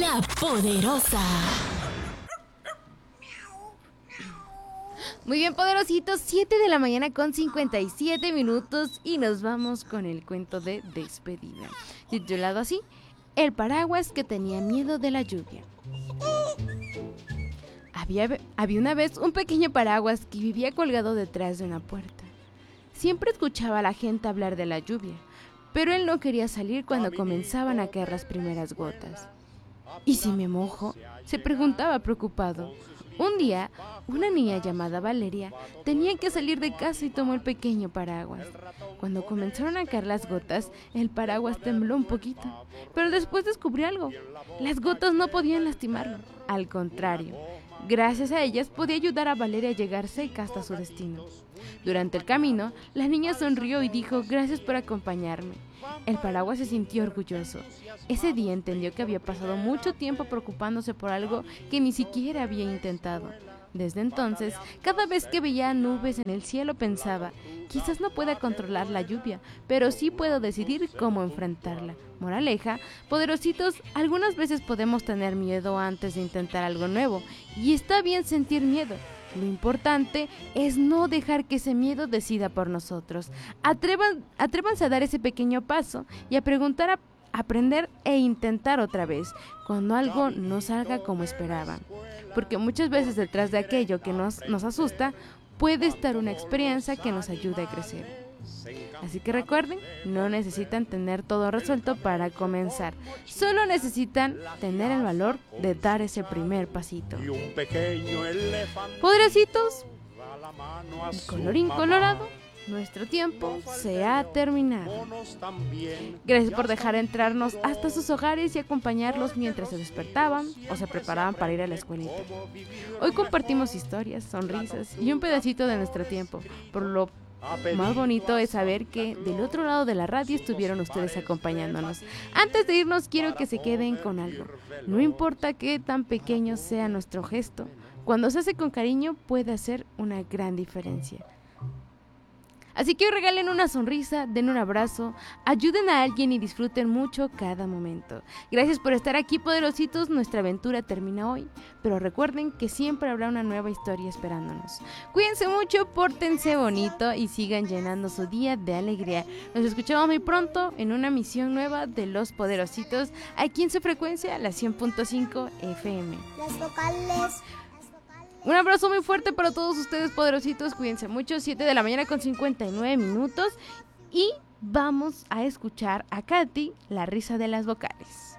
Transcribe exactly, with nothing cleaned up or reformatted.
niña poderosa. Muy bien, poderositos, siete de la mañana con cincuenta y siete minutos y nos vamos con el cuento de despedida, titulado así, El paraguas que tenía miedo de la lluvia. Había, había una vez un pequeño paraguas que vivía colgado detrás de una puerta. Siempre escuchaba a la gente hablar de la lluvia, pero él no quería salir cuando comenzaban a caer las primeras gotas. ¿Y si me mojo?, se preguntaba preocupado. Un día, una niña llamada Valeria tenía que salir de casa y tomó el pequeño paraguas. Cuando comenzaron a caer las gotas, el paraguas tembló un poquito, pero después descubrió algo. Las gotas no podían lastimarlo. Al contrario, gracias a ellas podía ayudar a Valeria a llegar seca hasta su destino. Durante el camino, la niña sonrió y dijo: gracias por acompañarme. El paraguas se sintió orgulloso. Ese día entendió que había pasado mucho tiempo preocupándose por algo que ni siquiera había intentado. Desde entonces, cada vez que veía nubes en el cielo pensaba: quizás no pueda controlar la lluvia, pero sí puedo decidir cómo enfrentarla. Moraleja, poderositos, algunas veces podemos tener miedo antes de intentar algo nuevo, y está bien sentir miedo. Lo importante es no dejar que ese miedo decida por nosotros. Atrevan, atrévanse a dar ese pequeño paso y a preguntar, a aprender e intentar otra vez cuando algo no salga como esperaban. Porque muchas veces detrás de aquello que nos, nos asusta puede estar una experiencia que nos ayude a crecer. Así que recuerden, no necesitan tener todo resuelto para comenzar. Solo necesitan tener el valor de dar ese primer pasito. Poderositos, y colorín colorado, nuestro tiempo se ha terminado. Gracias por dejar entrarnos hasta sus hogares y acompañarlos mientras se despertaban o se preparaban para ir a la escuelita. Hoy compartimos historias, sonrisas y un pedacito de nuestro tiempo, por lo más bonito es saber que del otro lado de la radio estuvieron ustedes acompañándonos. Antes de irnos, quiero que se queden con algo. No importa qué tan pequeño sea nuestro gesto, cuando se hace con cariño puede hacer una gran diferencia. Así que hoy regalen una sonrisa, den un abrazo, ayuden a alguien y disfruten mucho cada momento. Gracias por estar aquí, poderositos. Nuestra aventura termina hoy, pero recuerden que siempre habrá una nueva historia esperándonos. Cuídense mucho, pórtense bonito y sigan llenando su día de alegría. Nos escuchamos muy pronto en una emisión nueva de Los Poderositos, aquí en su frecuencia, la cien punto cinco F M. Las vocales. Un abrazo muy fuerte para todos ustedes, poderositos. Cuídense mucho. siete de la mañana con cincuenta y nueve minutos. Y vamos a escuchar a Katy, la risa de las vocales.